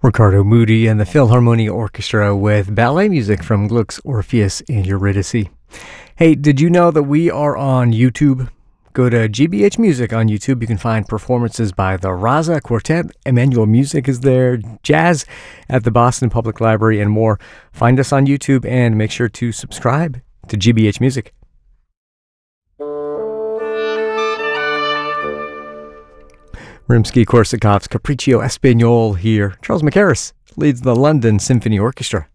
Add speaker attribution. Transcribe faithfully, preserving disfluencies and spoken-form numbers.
Speaker 1: Ricardo Moody and the Philharmonia Orchestra with ballet music from Gluck's Orpheus and Eurydice. Hey, did you know that we are on YouTube? Go to G B H Music on YouTube. You can find performances by the Raza Quartet. Emmanuel Music is there. Jazz at the Boston Public Library and more. Find us on YouTube and make sure to subscribe to G B H Music. Rimsky-Korsakov's Capriccio Espagnole here. Charles Mackerras leads the London Symphony Orchestra.